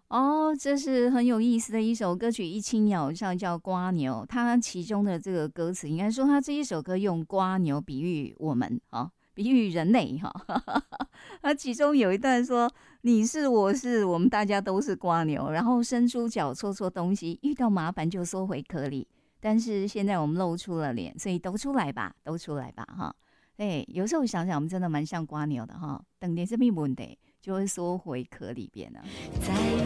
哦，这是很有意思的一首歌曲，一青鸟上叫瓜牛。它其中的这个歌词，应该说它这一首歌用瓜牛比喻我们啊，比喻人类哈。它其中有一段说：“你是我是，我们大家都是瓜牛，然后伸出脚戳戳东西，遇到麻烦就缩回壳里。但是现在我们露出了脸，所以都出来吧，都出来吧哈。”哎，有时候想想，我们真的蛮像瓜牛的哈。等点这边问题就会缩回壳里边了。 在